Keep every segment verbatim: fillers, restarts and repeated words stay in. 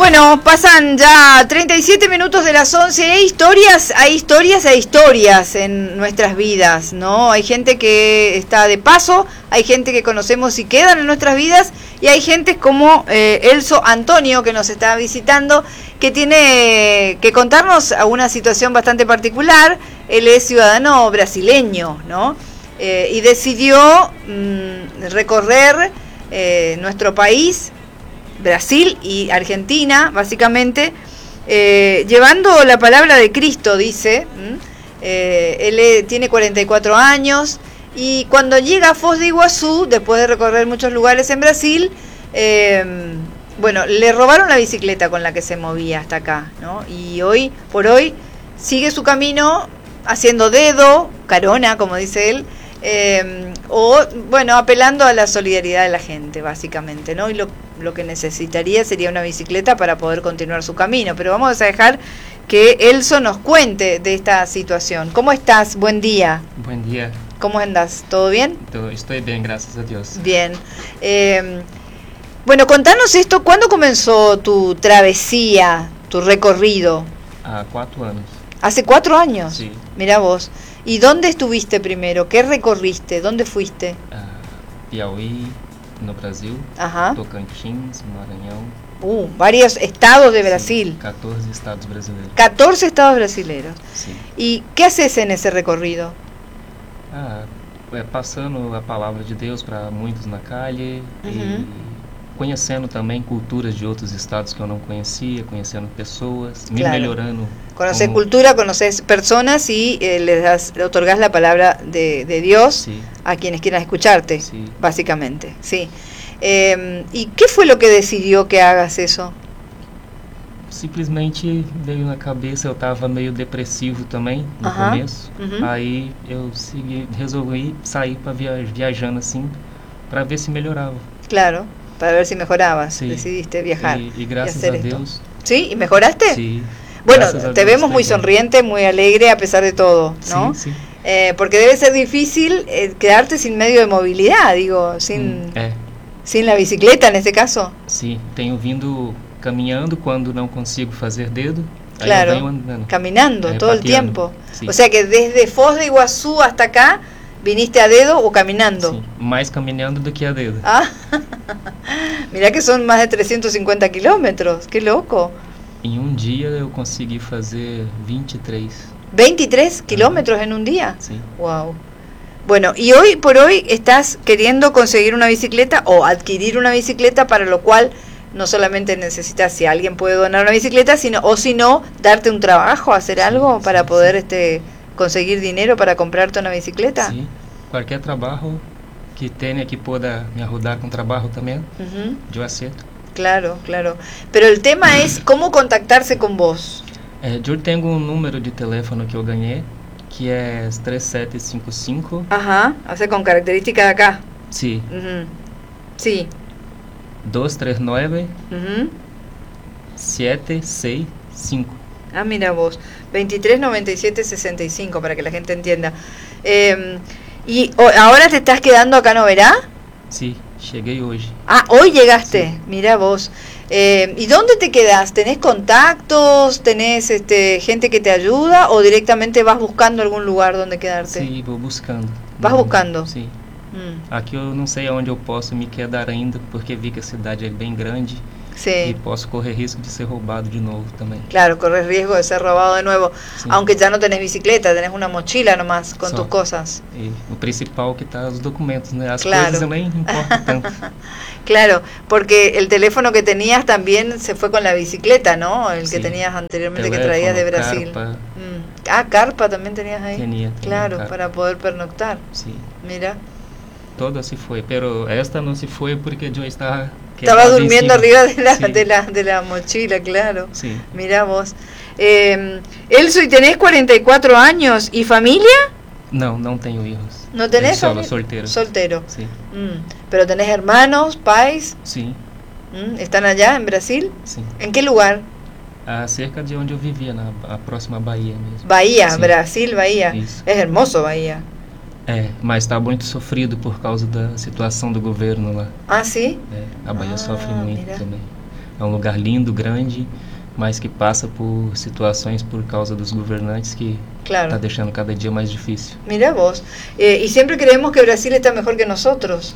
Bueno, pasan ya treinta y siete minutos de las once. Hay historias, hay historias, hay historias en nuestras vidas, ¿no? Hay gente que está de paso, hay gente que conocemos y quedan en nuestras vidas, y hay gente como eh, Elso Antonio, que nos está visitando, que tiene que contarnos una situación bastante particular. Él es ciudadano brasileño, ¿no? Eh, y decidió mmm, recorrer eh, nuestro país, Brasil y Argentina, básicamente, eh, llevando la palabra de Cristo, dice. Eh, él eh, tiene cuarenta y cuatro años, y cuando llega a Foz de Iguazú, después de recorrer muchos lugares en Brasil, eh, bueno, le robaron la bicicleta con la que se movía hasta acá, ¿no? Y hoy por hoy sigue su camino haciendo dedo, carona, como dice él, Eh, o bueno, apelando a la solidaridad de la gente, básicamente, ¿no? Y lo, lo que necesitaría sería una bicicleta para poder continuar su camino. Pero vamos a dejar que Elso nos cuente de esta situación. ¿Cómo estás? Buen día. Buen día. ¿Cómo andas? ¿Todo bien? Todo, estoy bien, gracias a Dios. Bien. Eh, bueno, contanos esto. ¿Cuándo comenzó tu travesía, tu recorrido? Há cuatro anos. ¿Hace cuatro años? Sí. Mirá vos. ¿Y dónde estuviste primero? ¿Qué recorriste? ¿Dónde fuiste? Uh, Piauí, no Brasil. Ajá. Tocantins, Maranhão. Uh, varios estados de Brasil. Sí, catorce estados brasileiros. catorce estados brasileños. Sí. ¿Y qué haces en ese recorrido? Ah, é passando a palavra de Deus para muitos na calle. Uhum. E conhecendo também culturas de outros estados que eu não conhecia, conhecendo pessoas, me Claro. melhorando. Conoces como... cultura, conoces personas y eh, les das, le otorgás la palabra de, de Dios Sí. a quienes quieran escucharte, Sí. básicamente. Sí. Eh, ¿Y qué fue lo que decidió que hagas eso? Simplesmente veio na cabeça, eu estava meio depressivo também no Aham. começo. Uhum. Aí eu segui, resolvi sair para via, viajando assim, para ver se melhorava. Claro, para ver si mejorabas. Sí. Decidiste viajar. E, e y graças hacer a esto. Deus, ¿Sí? ¿Y mejoraste? sim. Bueno, Graças a te Deus vemos muy estoy bien. sonriente, muy alegre a pesar de todo, ¿no? Sim, sim. Eh, porque debe ser difícil eh, quedarte sin medio de movilidad, digo, sin, Hum, é, sin la bicicleta en este caso. sim. Tenho vindo caminhando quando não consigo fazer dedo. Aí Claro, eu venho andando. caminando Eh, todo el pateando. tiempo. Sí. O sea que desde Foz de Iguazú hasta acá viniste a dedo o caminando. Sim, mais caminhando do que a dedo. Ah, mirá que son más de trescientos cincuenta kilómetros, qué loco. Em um dia eu consegui fazer vinte e três. veintitrés kilómetros en un día. Sim. Wow. Bueno, y hoy por hoy estás queriendo conseguir una bicicleta o adquirir una bicicleta, para lo cual no solamente necesitas, si alguien puede donar una bicicleta, sino o si no, darte un trabajo, hacer Sí, algo sí, para poder sí. este conseguir dinero para comprarte una bicicleta. Sim. Qualquer trabalho que tenha que pueda me ajudar com trabalho também, Ujú. eu aceito. Claro, claro. Pero el tema es cómo contactarse con vos. É, eu tenho um número de telefone que eu ganhei, que é três sete cinco cinco. Ajá, o sea, con característica de acá. Sim. Ujú. Sí. dois três nove Ujú. sete seis cinco. Ah, mira vos, veintitrés noventa y siete sesenta y cinco, para que la gente entienda. Eh, ¿Y o- ahora te estás quedando acá, no verá? Sim, cheguei hoje. Ah, hoy llegaste, Sí. mira vos. Eh, ¿Y dónde te quedás? ¿Tenés contactos? ¿Tenés este, gente que te ayuda? ¿O directamente vas buscando algún lugar donde quedarte? Sim, vou buscando. Vas buscando? Sim. Mm, Aqui eu não sei aonde eu posso me quedar ainda, porque vi que a cidade é bem grande e sí, posso correr risco de ser roubado de novo também. claro, corres riesgo de ser robado de nuevo. Sí. Aunque ya no tenés bicicleta, tenés una mochila nomás con Só. tus cosas. E o principal que tá os documentos, né? As Claro. coisas nem importam tanto. Claro, porque el teléfono que tenías también se fue con la bicicleta, ¿no? El que Sí. tenías anteriormente que Teléfono, traías de Brasil. carpa. Mm. Ah, carpa también tenías ahí. Tenía, tenía Claro, carpa. para poder pernoctar. Sim, Mira. toda se foi, pero esta não se foi porque eu estava Estaba quedado em durmiendo cima. arriba de la, Sí. de la de la mochila, claro. Sim. Mira vos. Eh, Elso, ¿y tenés cuarenta y cuatro años? ¿Y familia? Não, não tenho hijos. ¿No tenés Solo, familia? solteiro. Soltero. Sim, Mm. ¿Pero tenés hermanos, pais? sim, Mm. ¿Están allá en Brasil? sim. ¿En qué lugar? Ah, cerca de onde eu vivia, na a próxima Bahia mesmo. Bahía, Sí. Brasil, Bahía. Isso. Es hermoso Bahía. É, mas está muito sofrido por causa da situação do governo lá. Ah, ¿sí? É, a Bahia Ah, sofre muito mira. também. é um lugar lindo, grande, mas que passa por situações por causa dos governantes que claro. está deixando cada dia mais difícil. Mira vos, eh, y siempre creemos que Brasil está mejor que nosotros.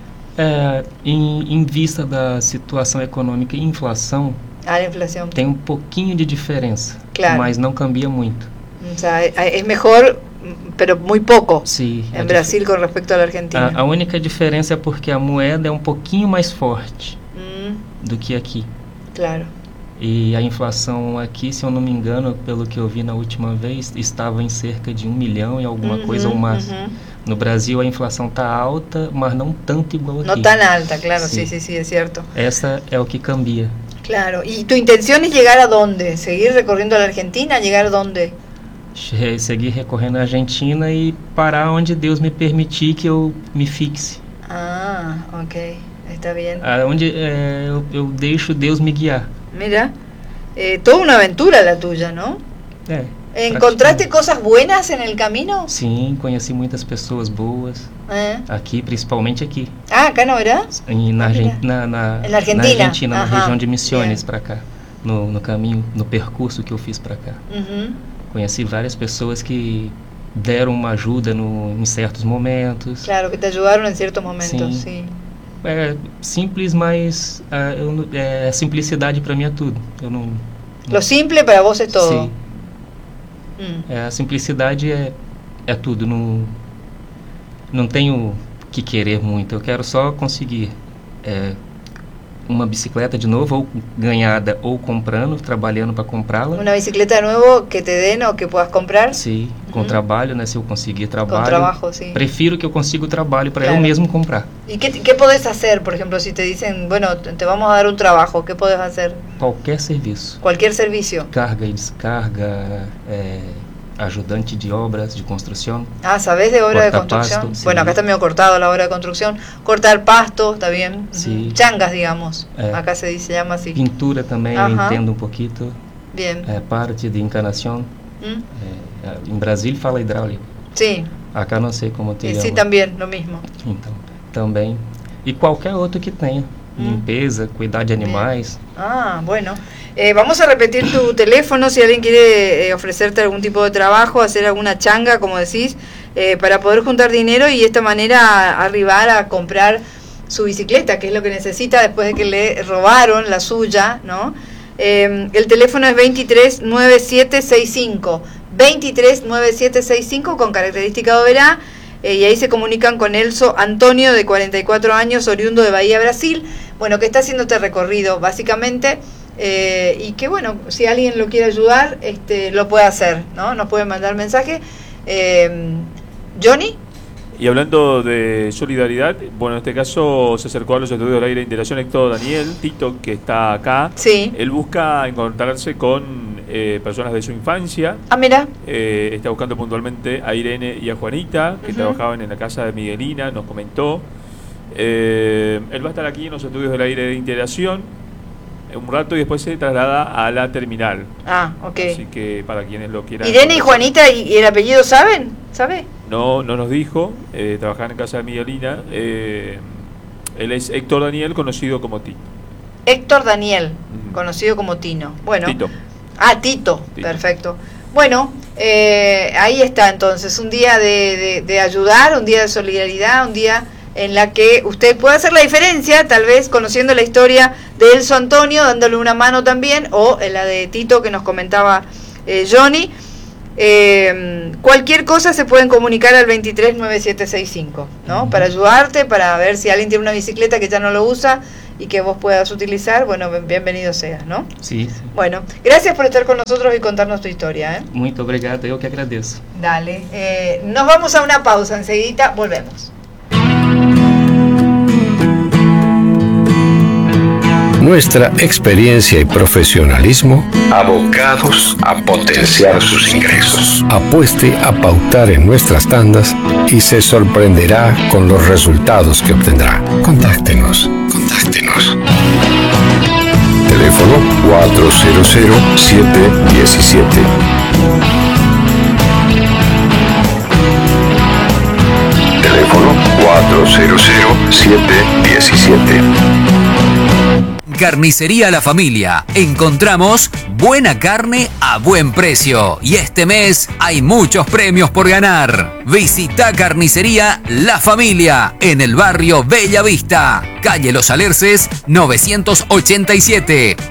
É, em, em vista da situação econômica e inflação, ah, a inflação tem um pouquinho de diferença, claro. mas não cambia muito. O sea, es mejor, pero muy poco Sim, en Brasil con respecto a la Argentina. A, a única diferença é porque a moeda é um pouquinho mais forte hum. do que aqui. Claro. E a inflação aqui, se eu não me engano, pelo que eu vi na última vez, estava em cerca de um milhão e alguma uhum, coisa ou mais. Uhum. No Brasil a inflação está alta, mas não tanto igual aqui. No tan alta, claro, sí, sí, sí, es cierto. Essa é o que cambia. Claro. ¿Y tu intención es llegar a dónde? ¿Seguir recorriendo a la Argentina? ¿Llegar a dónde? Seguir recorrendo a Argentina e parar onde Deus me permitir que eu me fixe. Ah, ok, está bien. Onde é, eu, eu deixo Deus me guiar. Mira, eh, toda una aventura la tuya, ¿no? É. ¿Encontraste cosas buenas en el camino? Sim, conheci muitas pessoas boas. É. Aqui, principalmente aqui. Ah, acá não era? E na, na, na, na Argentina, na, Argentina, na região de Misiones, yeah. para cá. No, no caminho, no percurso que eu fiz para cá. Uhum. Conheci várias pessoas que deram uma ajuda no, em certos momentos. Claro, que te ajudaram em certos momentos, sim. sim. É simples, mas uh, eu, é, simplicidade para mim é tudo. Eu não. Lo simple para vos é todo. Sim. Hum. É, a simplicidade é, é tudo. Não, não tenho que querer muito. Eu quero só conseguir é, uma bicicleta de novo, ou ganhada ou comprando, trabalhando para comprá-la. Uma bicicleta nova que te den ou que puedas comprar? Sim, com uhum. trabalho, né? Se eu conseguir trabalho. Com trabalho, sim. Prefiro que eu consiga o trabalho para claro. eu mesmo comprar. E que que podes fazer, por exemplo, se te dizem, bueno, te vamos a dar um trabalho, que podes fazer? Qualquer serviço. Qualquer serviço. Carga e descarga, é, ajudante de obras de construção. Ah, ¿sabes de obra de construcción? Pasto, bueno, sí. acá está medio cortado la obra de construcción. Cortar pasto, está bien. Sí. Changas, digamos. É. Acá se dice, se llama así. Pintura também, eu entendo um pouquinho. Bien. É, parte de encanação. ¿Mm? É, em Brasília fala hidráulico. Sí. Acá não sei como te sí, llama. Sí, también, lo mismo. Então, também. E qualquer outro que tenha. ¿Mm? Limpeza, cuidar de animais. Bien. Ah, bueno. Eh, vamos a repetir tu teléfono si alguien quiere eh, ofrecerte algún tipo de trabajo, hacer alguna changa, como decís, eh, para poder juntar dinero y de esta manera arribar a comprar su bicicleta, que es lo que necesita después de que le robaron la suya, ¿no? Eh, el teléfono es veintitrés noventa y siete sesenta y cinco, veintitrés noventa y siete sesenta y cinco con característica de Oberá, eh, y ahí se comunican con Elso Antonio, de cuarenta y cuatro años, oriundo de Bahía, Brasil, bueno, que está haciendo este recorrido, básicamente. Eh, y que bueno, si alguien lo quiere ayudar, este, lo puede hacer, ¿no? Nos puede mandar mensaje. Eh, Johnny. Y hablando de solidaridad, bueno, en este caso se acercó a los estudios del aire de integración Héctor Daniel Tito, que está acá. Sí. Él busca encontrarse con eh, personas de su infancia. Ah, mira. Eh, está buscando puntualmente a Irene y a Juanita, que uh-huh. trabajaban en la casa de Miguelina, nos comentó. Eh, él va a estar aquí en los estudios del aire de integración un rato y después se traslada a la terminal. Ah, ok. Así que para quienes lo quieran. ¿Irene y Juanita y, y el apellido saben? ¿Sabe? No, no nos dijo. Eh, trabajaban en casa de Miguelina. Eh, él es Héctor Daniel, conocido como Tito. Héctor Daniel, mm. conocido como Tino. Bueno. Tito. Ah, Tito. Tito. Perfecto. Bueno, eh, ahí está entonces. Un día de, de, de ayudar, un día de solidaridad, un día en la que usted puede hacer la diferencia, tal vez conociendo la historia de Elso Antonio, dándole una mano también, o la de Tito que nos comentaba eh, Johnny. Eh, cualquier cosa se pueden comunicar al veintitrés noventa y siete sesenta y cinco, ¿no? Uh-huh. Para ayudarte, para ver si alguien tiene una bicicleta que ya no lo usa y que vos puedas utilizar, bueno, bienvenido seas, ¿no? Sí, sí. Bueno, gracias por estar con nosotros y contarnos tu historia, ¿eh? Muito obrigado, eu que agradeço. Dale, eh, nos vamos a una pausa, enseguida volvemos. Nuestra experiencia y profesionalismo abocados a potenciar sus ingresos. Apueste a pautar en nuestras tandas y se sorprenderá con los resultados que obtendrá. Contáctenos, contáctenos. Teléfono cuatro cero cero siete uno siete. Teléfono cuatro cero cero siete uno siete. Carnicería La Familia. Encontramos buena carne a buen precio. Y este mes hay muchos premios por ganar. Visita Carnicería La Familia en el barrio Bella Vista, calle Los Alerces novecientos ochenta y siete.